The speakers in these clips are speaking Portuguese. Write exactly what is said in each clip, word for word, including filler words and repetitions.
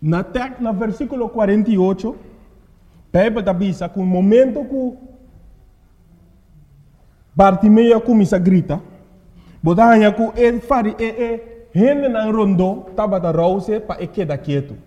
Na tek, na versículo quarenta e oito, Bíblia avisa que o momento que Bartimeu começa a gritar, botanha que ele fari e e gente na rondo estava da rouse para e queda quieto.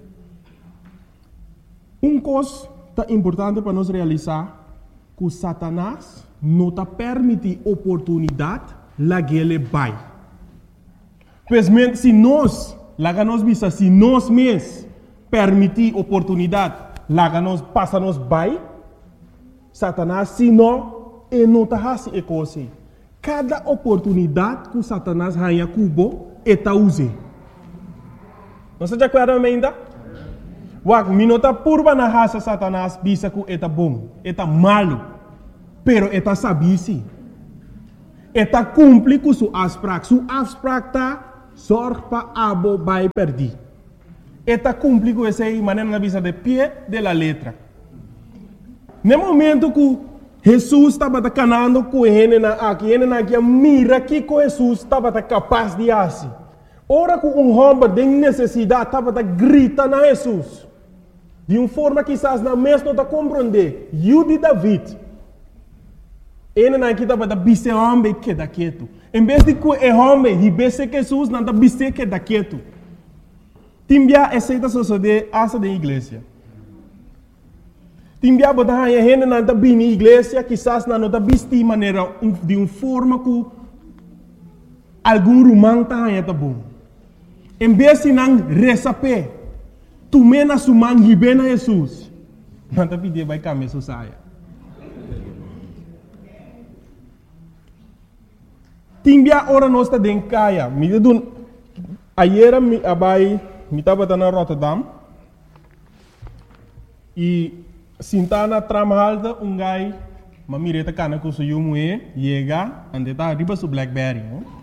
Um coisa tá importante para nós realizar que Satanás não está permite oportunidade lá que ele vai. Pois se nós, lá que nós visa, se nós mesmos permitir oportunidade, lá que nós passa nos vai, Satanás se não, ele não está fazendo e coisa. Cada oportunidade que Satanás ganha cubo, ele está usando. Não se acorda ainda? Wak, minota purba na raça Satanás, bisa que ele bom, ele malo, pero ele sabe sim. Ele cumpre com sua asprak, sua asprak tá sorge para abo vai perder. Ele cumpre com essa maneira na visa de pé de la letra. No momento que Jesus estava canando com ele aqui, ele aqui mira que Jesus estava capaz de fazer. Ora que um homem de necessidade estava gritando a Jesus. De uma forma que quizás não mesmo não compreender. Eu de David. Ele aqui estava da bise homem que da quieto. Em vez de que o homem e bise que Jesus não da bise que da quieto. Timbia aceita suceder essa da igreja. Timbia botar a gente não da bem na igreja, quizás não da bise de maneira de uma forma que algum romano está bom. Em vez de não receber, tu mena sumang hibena Jesus. Não está pedindo vai caminhar saia. Timbia ora nós está dentro caia. Me deu ayer me abai me estava na Rotterdam e sintana tramalda um gai mamireta cana com seu moe chega ande tá riba su Blackberry.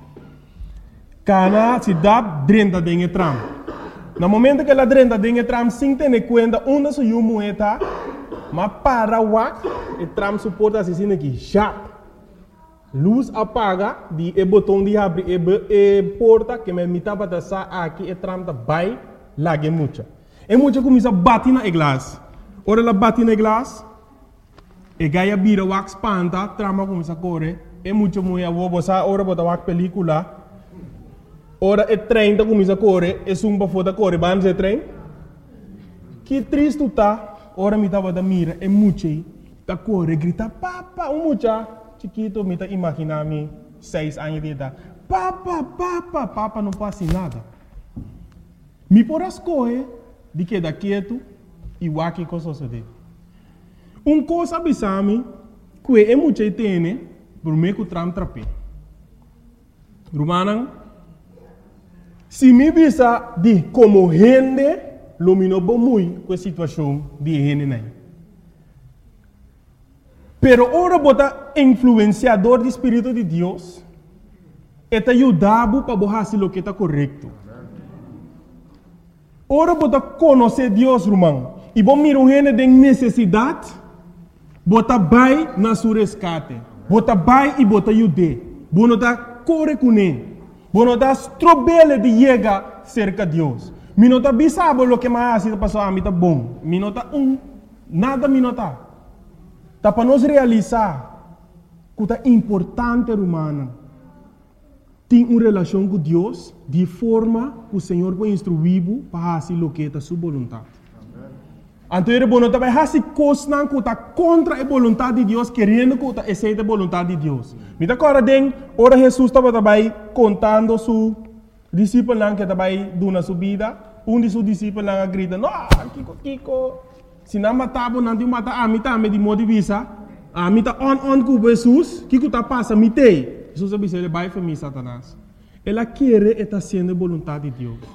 Cana se dá dentro dentro tram. No momento que ela dentro dentro tram sem ter conta onde seu moe tá, mas para wak e tram suporta assim aqui já. Luz apaga, de e botão de abrir e, e porta que me mitava da sa aqui e tram da vai lá que mucha. E mucha começa a bater na glass. Ora ela bate na glass, e gaia bira wax panta, trama começa a correr. E mucha mulher vou botar ora botar wax película. Ora e trem da começa a correr, e sumba foda correr, ban se trem. Que triste tá. Ora me tava da mira e mucha tá correr, grita papa, um mucha. Chiquito, me tá imaginando seis anos de idade. Papa, papa, papa não passa nada. Me por as coisas de que da quieto e o aqui coisa sucede. Um coisa bisami que é muito tem por meio que tram trape. Romana, se me bisa de como gente lumino bom muito com a situação de gente nem. Pero ora bota influenciador do Espírito de Deus, eta ajudava para fazer o que está correto. Ora bota conhecer Deus, irmão, e bom mira um gente de necessidade, bota vai na sua resgate, bota vai e bota ajude, bota corre com ele, bota strobele de chegar cerca de Deus. Minota bisabo o que mais se passou a mim tá bom, minota um, nada minota. Tá para nós realizar que é importante, humana, ter uma relação com Deus de forma que o Senhor vai instruir para fazer o que é a sua vontade. Então, ele vai fazer coisas que está contra a vontade de Deus, querendo que aceite a vontade de Deus. Me dá agora, ora Jesus estava contando seu discípulo que estava dando sua vida. Um de seus discípulos grita, não, Kiko, Kiko. Se não matava, não tem matar a mitad de modo de visa, a mitad on on com Jesus, que que tá passa mitei. Jesus disse ele vai para mim Satanás. Ela quer estar sendo a vontade de Deus.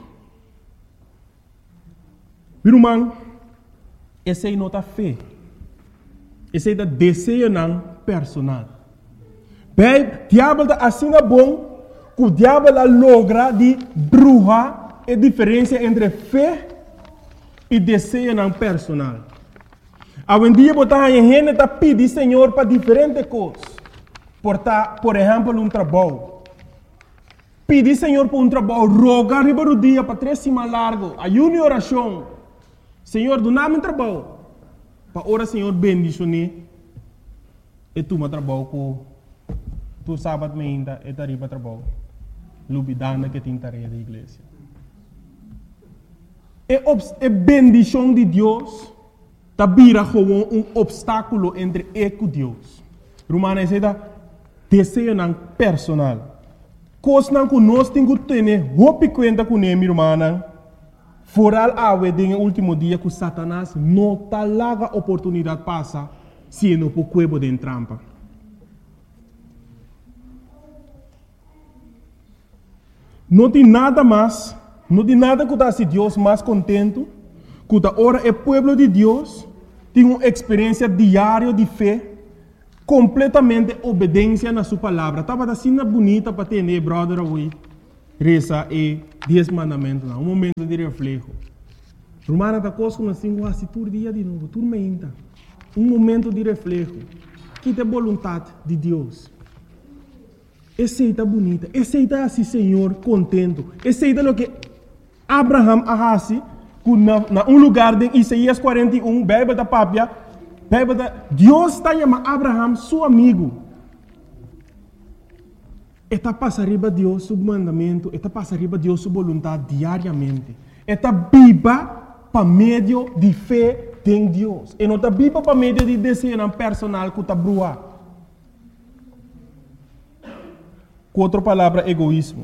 Irmão, essa é nota fé. Essa é da desejo não personal. Bem, diabo está assim bom, que o diabo logra de bruxa a diferença entre fé e desejo não personal. Algum dia botar a gente tá pedir Senhor para diferentes coisas. Por, tá, por exemplo, um trabalho. Pedir Senhor por um trabalho, rogar riba do dia para três semanas largo, ayuno e oração. Senhor, do nada me trabalho. Para ora, Senhor, bendicione. E tu me trabalho com tu sábado me ainda e tariba trabalho. Lubidana que tem tarefa da igreja. É a bendição de Deus tá vira como um obstáculo entre eu e Deus. Romana diz da desejo não personal. Coisa não que nós temos que ter, roupa conta com ele, irmã. Foral awe den último dia que Satanás não tá larga oportunidade passa se não por cuebo de trampa. Não tem nada mais, não tem nada que dá se Deus mais contento, que da hora é povo de Deus tem uma experiência diária de fé, completamente obediência na sua palavra. Estava assim bonita para ter, né, brother, away. Reza e dez mandamentos, um momento de reflexo. Romana da coisa assim, assim, todo dia de novo, tudo ainda. Um momento de reflexo. Que é a vontade de Deus. Essa é bonita, essa é assim, Senhor, contento. Essa é o que Abraham arrasi, na, na um lugar de Isaías quarenta e um, Bíblia da Pápia, Bíblia da Deus está chamando Abraham, seu amigo. Está passa arriba Deus seu mandamento, está passa arriba Deus sua vontade diariamente. Está viva para meio de fé em Deus. E não está viva para meio de desejo personal que está brua. Com outra palavra, egoísmo.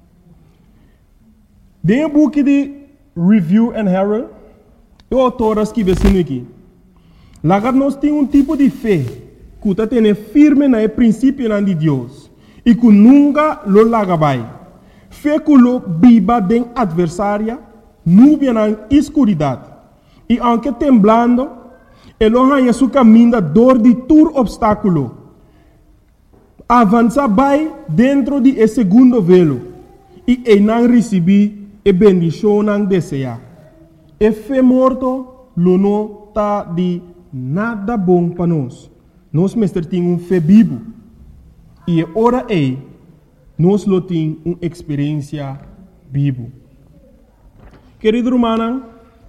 Dentro do book de Review and Herald, o autor escreve assim aqui. Lá nós temos um tipo de fé que está tendo firme no princípio de Deus e que nunca lo larga vai. Fé que lo viva de adversária, nuvem na escuridade. E aunque temblando, ele arranha seu caminho da dor de todo obstáculo. Avança vai dentro de esse segundo velo e ele não recebe a bendição não deseja. E fé morto, lo não está de nada bom para nós. Nós mestre temos um fé vivo. E ora é, nós lo temos uma experiência viva. Querido irmão,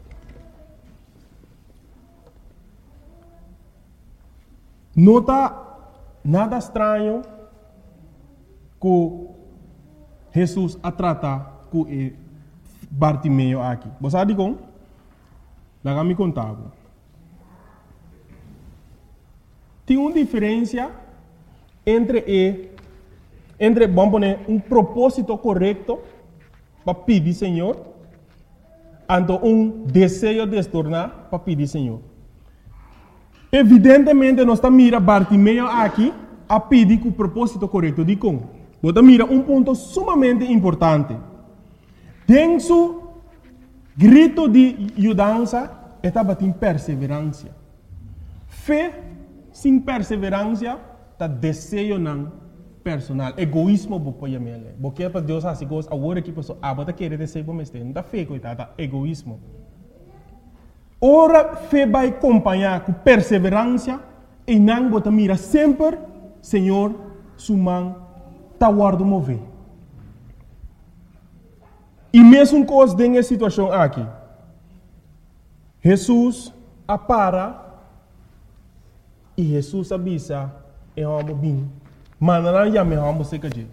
não está nada estranho que Jesus a trata com Bartimeu aqui. Você sabe como? Lá me contava. Tem uma diferença entre e, entre vamos poner um propósito correto para pedir Senhor, e um desejo de se tornar para pedir Senhor. Evidentemente, nós estamos mirando Bartimeu aqui a pedir com o propósito correto de como. Você mira um ponto sumamente importante. Tem seu grito de ajudança, estava em perseverança. Fé sem perseverança, está desejo não personal. Egoísmo, vou pôr ele. Porque para Deus assim, agora que a pessoa, ah, você quer desejo para mim, não está fé, coitada, egoísmo. Ora, fé vai acompanhar com perseverança e não você mira sempre, Senhor, sua mão está guardando mover. E mesmo coisa nessa situação aqui, Jesus apara e Jesus avisa e vamos bem, mas não já me vamos se cair.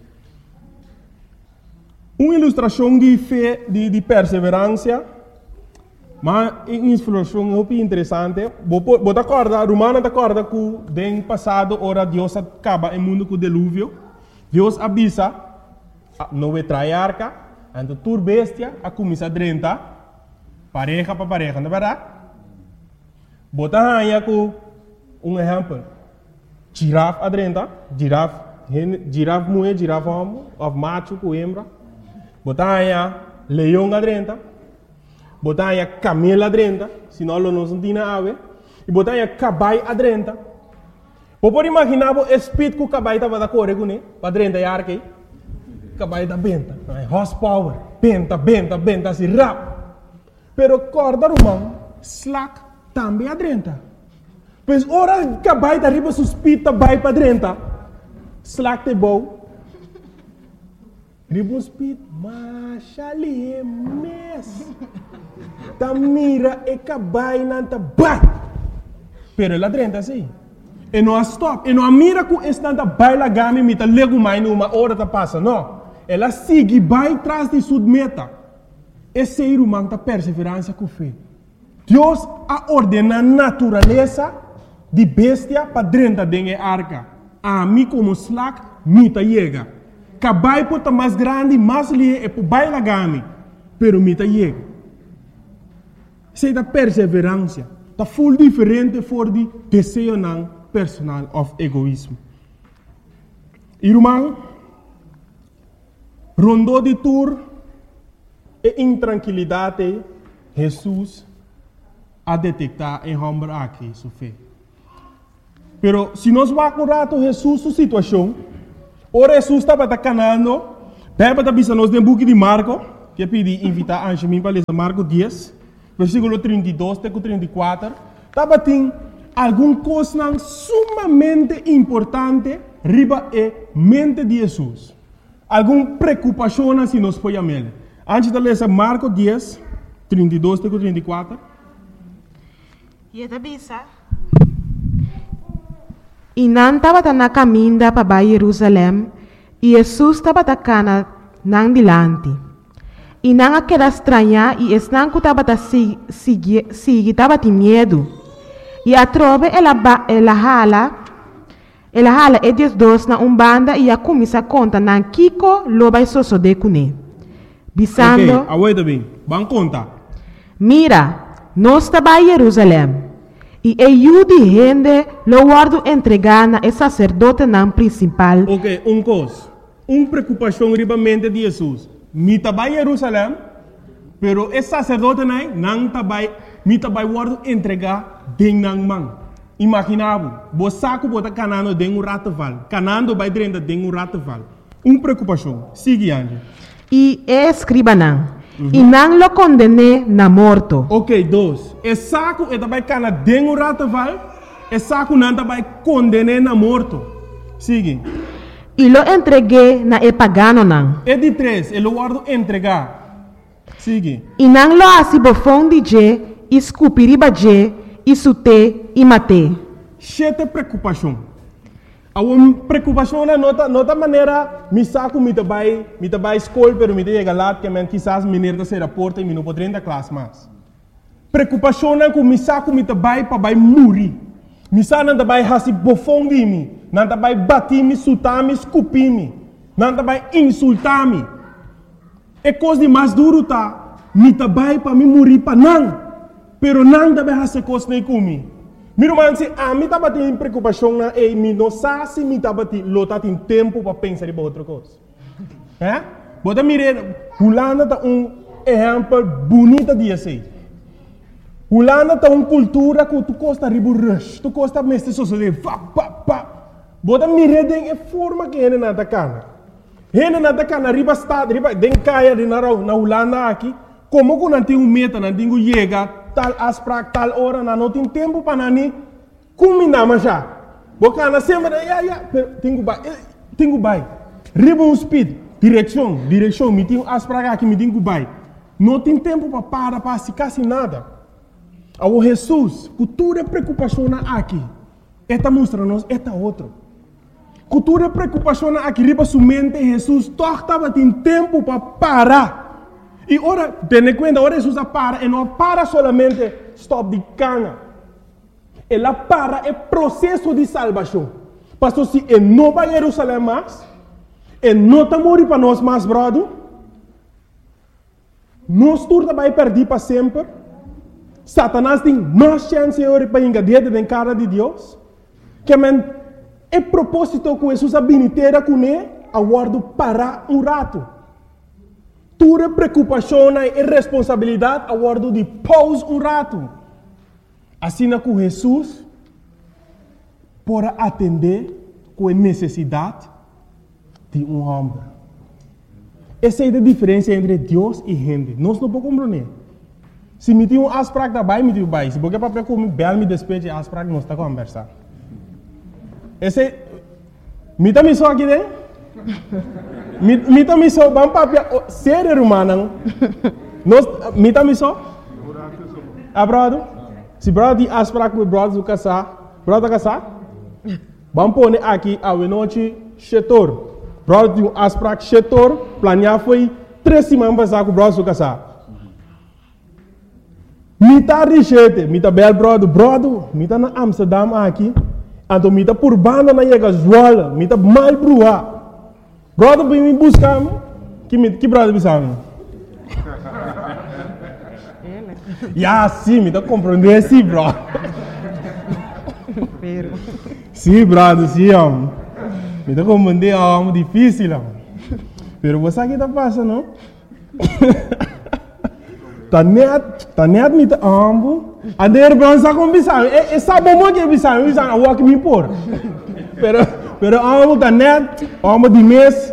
Uma ilustração de fé, de, de perseverança. Mas uma ilustração muito interessante. Você acorda, Romana acorda que no passado, ora Deus acaba o mundo com o dilúvio. Deus avisa, não vai trair a arca, então tur bestia, a começar a drentar, pareja para pareja, não é verdade? Você arranha com um exemplo. Girafa a drenta, girafa, girafa mulher, girafa homem, ou macho com hembra. Você arranha leão a drenta. Botar a camela adrenta, senão não nos tem ave, e botar a cabai adrenta. Você pode imaginar o espírito que o cabai estava da correr com ele, para adrenta e arque, cabai da benta, horsepower, benta, benta, benta, assim, rap. Pero corda romano, slack, também adrenta. Pois ora cabai da riba suspita, vai para adrenta, slack te bom. Riba speed, mas ali é mess. ta mira e cabai nanta bai. Pero ela drenta assim. E não stop. E não mira com esse nanta bai la gami mita lego mais numa hora ta passa. Não. Ela sigue bai traz de sua meta. Esse ser humano ta perseverança com fé. Deus a ordena a natureza de bestia para drenta dengue arca. A mim como slack mita chega. Cabai pota mais grande, mais lie e po bai la gami. Pero mita chega. Sei da perseverança. Ta full diferente voor die desejo nan personal of egoísmo. Irmão, rondou de tour e intranquilidade, Jesus a detectar em homem aqui, sua fé. Pero se nós vamos rato Jesus sua situação, ora Jesus estava canando, pega para bisa nós no book de Marco, que pedi invitar a Anjemim para ler Marco dez, versículo trinta e dois até trinta e quatro, estava tem algum coisa sumamente importante riba e mente de Jesus. Alguma preocupação se nós foi a ele. Antes de ler Marco dez, trinta e dois até trinta e quatro. E da bisa. E não estava na caminho para Jerusalém, e Jesus estava na nang dilante. E não aquela estranha, e esnan que estava seguir, estava de medo. E a trove ela ela hala, ela hala e dias dois na umbanda e a começa a conta na Kiko loba soso de cune. Bisando. Ok, aguenta bem. Vamos contar. Mira, nós estava em Jerusalém. E eu de gente lo guardo entregar na e sacerdote nan principal. Ok, um coisa. Uma preocupação ribamente de Jesus. Mi tabai Jerusalém, pero esse sacerdote não não tabai, mi tabai guardo entregar den nang man. Imaginavo, bo saco bota canando den um rataval, canando vai drenda den um rataval. Uma preocupação. Sigue ande. E escriba nan. Uhum. E não lo condene na morto. Ok, dois. E saco e tabai cana den um rataval, e saco não tabai condene na morto. Sigue. E lo entreguei na e pagano nan. E de três, ele guardo entregar. Sigue. E não lo asibofon de je, escupiriba je, e sute, e mate. Sete preocupação. A uma preocupação na nota, nota maneira, me saco, me trabalho, me trabalho escola, pero me chega lá, que man, quizás me nerda ser a porta e me não poderia entrar classe mais. Preocupação na que me saco, me trabalho para vai morrer. Me saco não trabalho hasi bofão de mim, não trabalho bater me, sutar me, escupir me, não trabalho insultar me. É coisa de mais duro tá, me trabalho para me morrer para não, pero não trabalho hasi coisa nem comigo. Meu irmão, se a mim estava tendo preocupação na e me não sabe se me estava tendo tempo para pensar em outra coisa. É? Bota mire, Holanda tá um exemplo bonito de assim. Holanda tá uma cultura que tu gosta ribo rush, tu gosta mesmo só de pa pa pa. Bota mire den forma que ele nada cana. Ele nada cana riba estado, riba den caia de na na Holanda aqui, como que não tem um meta, não tem um chega tal asprak tal hora na não tem tempo para nani combinar mas já boca na semana ya ya tenho vai tenho vai riba um speed direção direção me tenho asprak aqui me tenho vai não tem tempo para para para se quase nada ao Jesus cultura preocupação aqui esta mostra nos esta outro cultura preocupação aqui riba sua mente Jesus torta tem tempo para parar. E ora, tenha conta, ora Jesus para, e não para solamente stop de cana. Ela para é processo de salvação. Pastor, se ele não vai a Jerusalém mais, ele não está morrendo para nós mais, brother, nós todos vai perder para sempre. Satanás tem mais chance para engadir dentro da cara de Deus. Que man, é propósito que Jesus habilitera com ele, aguardo parar um rato. Tua preocupação e responsabilidade a guardo de pause um rato. Assim que Jesus pode atender com a necessidade de um homem. Essa é a diferença entre Deus e gente. Nós não podemos compreender. Se me tem um asprak da bai, me tem um bai. Se você para comer bel me despeje asprak, nós está conversando. Esse me também só aqui dentro. Mita miso bang papia serer rumah nang nos mita miso Ah, brother? Se brother tem afspraak met brother do casar, brother casar? Vamos pôr aqui a noite setor. Brother tem afspraak setor, planear foi três semanas passar com o brother do casar. Mita richete, mita bel brother, brother, mita na Amsterdam aqui, então mita por banda na chega zoala, mita mal brua. Brother vem me buscar, que que brother bisamo? Ya, sim, me tá compreendendo, sim, bro. Sim, brother, sim, homem. Me tá compreendendo, é algo difícil, homem. Pero você aqui tá passando, não? Tá net, tá net, me tá ambo. A der bronza com bisamo. É sabe como que bisamo, bisamo, o que me por. Pero, pero ambo tá net, ambo de mês.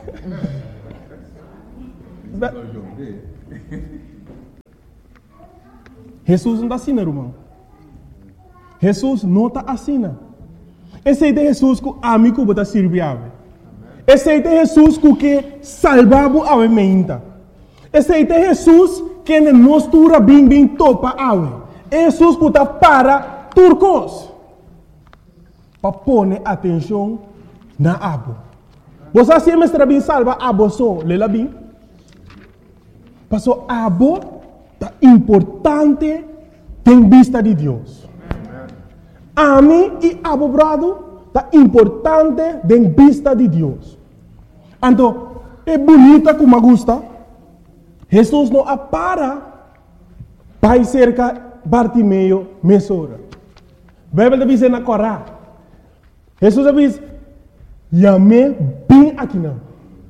Jesus não está assim, irmão. Jesus não está assim. Esse é Jesus que a mim que está servindo. Esse é Jesus que salvava a mente. Esse é Jesus que nos tura bem bem topa a Jesus que está para turcos. Para pôr atenção na abo. Você sempre está bem salva abo só, lela bem. Passou abo é importante em vista de Deus. A mim e a meu brado é importante em vista de Deus. Então, é bonita como me gusta. Jesus não para para cerca Bartimeu mesora. A Bíblia diz na Corá. Jesus diz, "Yame bem aqui não."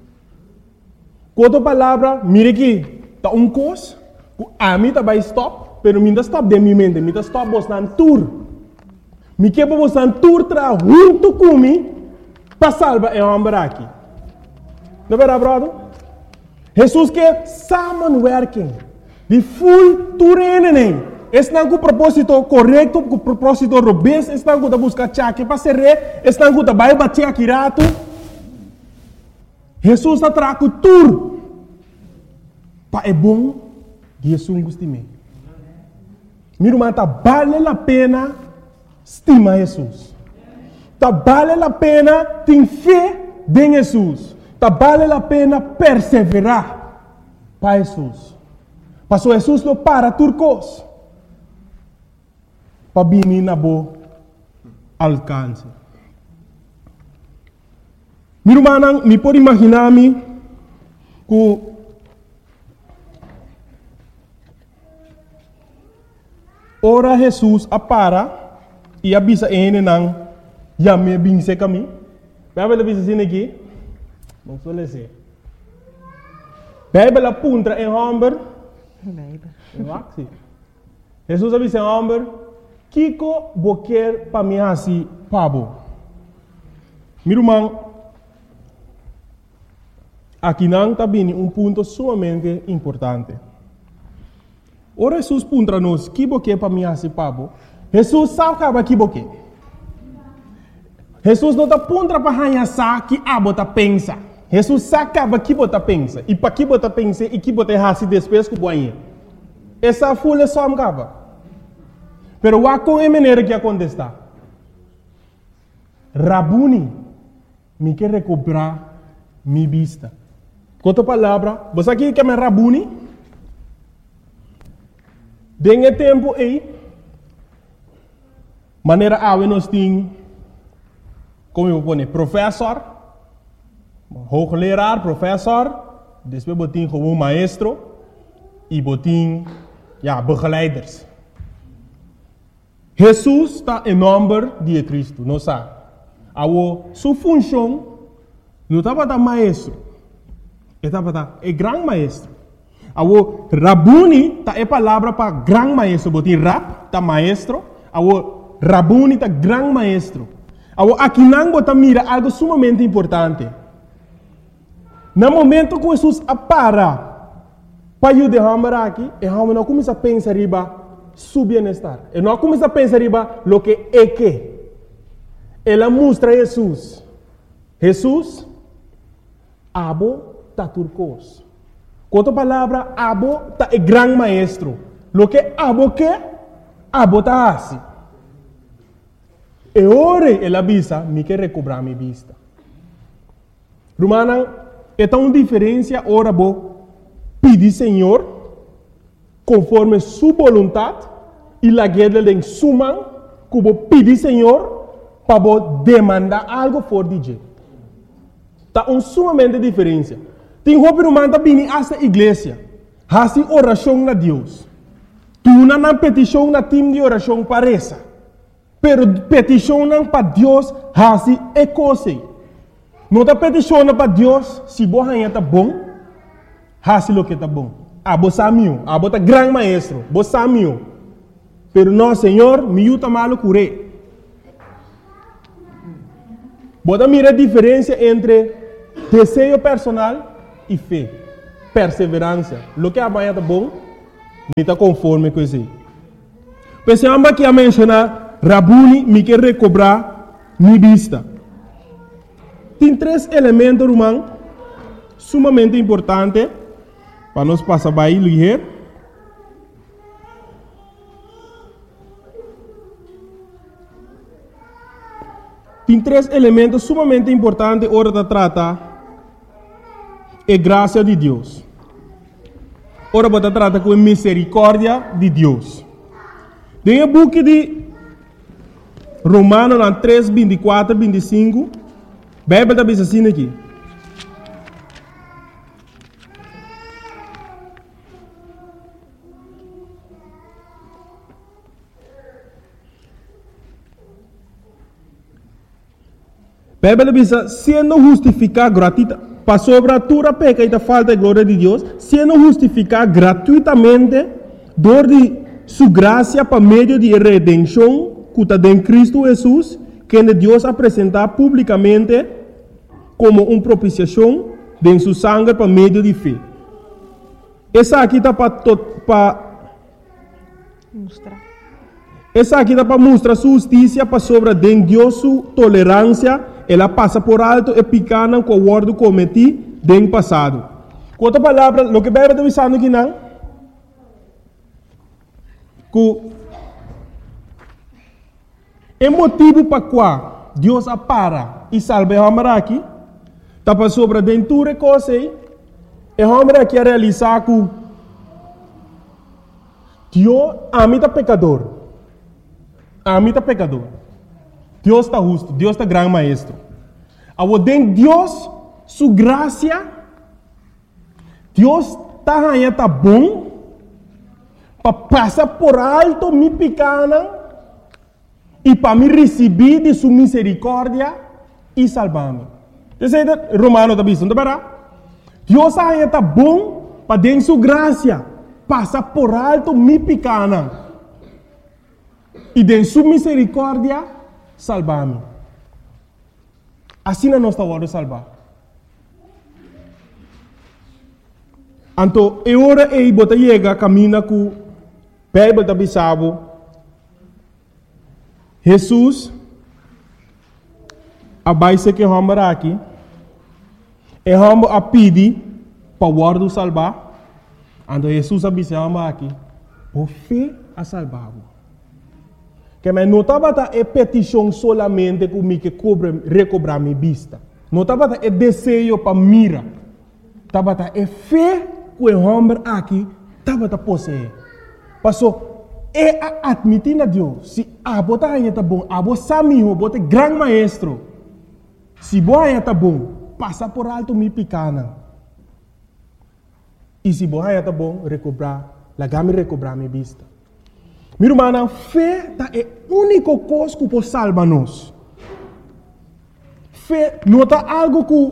Outra palavra, mire aqui, tá um cos. A mim também stop, pero minha stop de minha mente, minha stop vos nan tour. Me que vos nan tour tra junto comigo para salvar é homem aqui. Não é verdade, brother? Jesus que samenwerking, de full tourenen. Esse não é o propósito correto, o propósito robusto, esse não é o buscar chaque para ser rei, esse não é o vai bater aqui rato. Jesus está trago tour. Para é bom. Jesus gostime. Meu irmão, tá vale a pena estima Jesus. Tá vale a pena ter fé em Jesus. Tá vale a pena perseverar para Jesus. Passou Jesus não para turcos. Para vir na boa alcance. Meu irmão, me pode imaginar-me que ora Jesus apara e avisa ele não já me binse caminho. Vai ver avisa assim aqui. Não sou lese. Bíblia apunta em Humber. Bíblia. Jesus avisa em Humber. Kiko boquer para mim assim pabo. Meu irmão, aqui não está bem um ponto sumamente importante. Ora Jesus puntra nos que boque para mim assim pabo. Jesus sabe que boque. Jesus não está puntra para hanhar que abo tá pensa. Jesus sabe que bota pensa e para que bota pensa e que bota hasi depois que boinha. Essa folha só amgava. Pero wa com a maneira que acontece. Rabuni me quer recuperar mi vista. Com outra palavra, você aqui quer me Rabuni? Dengue tempo aí, maneira a nós temos, como eu vou dizer, professor, hoogleraar, professor, depois botin gewoon maestro, e botin, ja, begeleiders. Jesus está em nome de Cristo, não sabe? A sua função não estava da maestro, estava da é grande maestro. Awo Rabuni ta é palavra para grande maestro, botin rap ta maestro, awo Rabuni ta grande maestro. Awo aqui não bota mira algo sumamente importante. No momento que Jesus apara para ajudar aqui, e a não começa a pensar riba su bienestar. E não começa a pensar riba lo que é que. Ela mostra Jesus. Jesus abo ta turcos. Com outra palavra, abo ta é grande maestro. Lo que abo que, abo ta assim. E ore ela visa, me quer recobrar minha vista. Romana, é tão diferença ora bo pedir Senhor conforme sua vontade e la guerra de suma que bo pedir Senhor para bo demandar algo for de je. Tá um sumamente diferença. Tem roupa romana tá vindo esta igreja, assim oração na Deus. Tu não na petição na time de oração para essa. Pero petição para Deus, assim é coisa. Não está peticionando para Deus se você está bom, assim lo que está bom. Ah, você é meu, ah, você é grande maestro, você é meu. Pero não, Senhor, me ajuda mal curé. Você mira a diferença entre desejo personal e fé, perseverança. Lo que amanhã está bom, me está conforme com isso. Pensamos que a mencionar Rabuni me quer recobrar minha vista. Tem três elementos, irmão, sumamente importantes para nós passar para aí, ler. Tem três elementos sumamente importantes hora de tratar a graça de Deus. Ora, você trata com a misericórdia de Deus. Tem o book de Romanos três, vinte e quatro, vinte e cinco. A Bíblia está bem assim aqui. A Bíblia diz, sendo justificado gratuitamente, para sobre a tua peca e a falta de glória de Deus, sendo justificado gratuitamente, dor de sua graça para meio de redenção, que está em Cristo Jesus, que Deus apresentar publicamente como uma propiciação de sua sangue para meio de fé. Essa aqui está para mostrar. Essa aqui está para mostrar sua justiça para sobre de Deus sua tolerância. Ela passa por alto e picana com o ordo cometido no passado. Com outra palavra, o que a Bíblia está dizendo aqui não? Que é motivo para qual Deus apara e salva o homem aqui, está para sobre a dentura coisa e o homem aqui a realizar que Deus ama o pecador. Ama o pecador. Deus está justo, Deus está grande maestro. Ao den Deus, sua graça, Deus está aí, está bom, para passar por alto me picana e para me receber de sua misericórdia e salvar-me. Você sabe, Romano está dizendo, não. Deus aí está bom para den sua graça, passar por alto me picana e de sua misericórdia salvar-me. Assim não está hora de salvar. Então, é hora de você chegar, caminha com a Bíblia da Bissau. Jesus, a base que vamos aqui, é vamos a pedir para o ordo salvar. Então, Jesus a Bissau aqui, por fé a salvar. Que me não estava a petição solamente que me que cobre recobrar minha vista. Não estava a desejo para mira. Estava a fé que o homem aqui estava a possuir. Passou é a admitir a Deus. Se a bota aí está bom, a bota samiho, bota grande maestro. Se boa aí está bom, passa por alto me picana. E se boa aí está bom, recobrar, lagame recobrar minha vista. Meu irmão, fé é a única coisa que pode salvar-nos. Fé não é algo que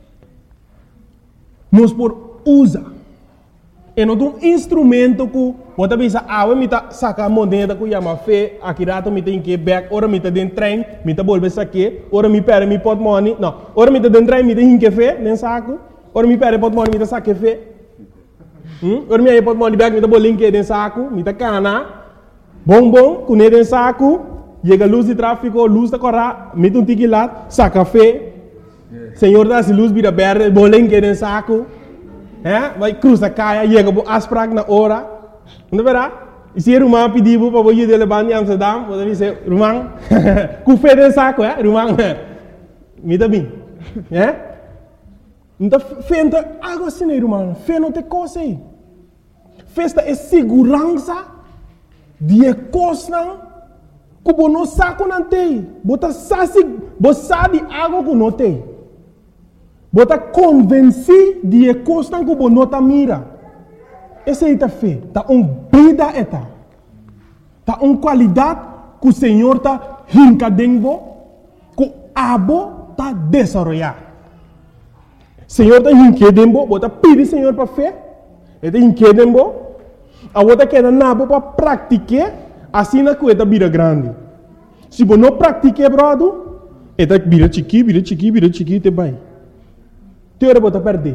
nós podemos usar. É não um instrumento que você pensa, ah, eu me sacar a moneda que chama fé, aqui rato me tem que back, ora me tem dentro trem, me tem volver saque, ora me perde me pot money, não, ora me tem dentro trem, me tem que fé, dentro saco, ora me perde pot money, me tem saque fé. Hum? Ora me aí pot money back, me tem bolinho dentro saco, me tem cana. Bom, bom, com ele em saco, chega a luz de tráfego, luz da corra, mete um tique lá, saca fé. Senhor dá-se luz, vira verde, bolinho em saco. É? Vai cruza caia, chega a asprag na hora. Não é verdade? E se Rumang pediu para você levar em Amsterdam, você diz, Rumang, com fé de saco, é? Rumang, me dá bem. É? Então, fé não é algo assim, Rumang. Fé não tem coisa aí. Fé é segurança de coisa que você não sabe não tem. Você sabe algo que não tem. Você está convencido de coisa que você não está mira. Essa é a fé. Está uma vida eta. Está uma qualidade que o Senhor está rincadendo, que o abo está desenvolvendo. O Senhor está rincadendo, você pede o Senhor para fé. Ele está rincadendo, a você quer nabo para praticar, assim na coisa vida grande. Se você não pratica, brother, ele vira chiqui, vira chiqui, vira chiqui, te vai. Teora você perder.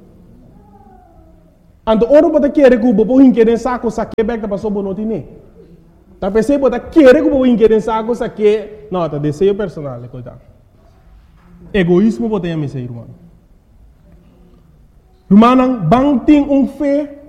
Ando ora você quer que o bobo hinque saco saque back para só bonoti ne. Tá pensei você quer que o bobo hinque saco saque, não, tá desejo personal, coitado. Egoísmo você tem a me ser, irmão. Irmão, bang ting um fé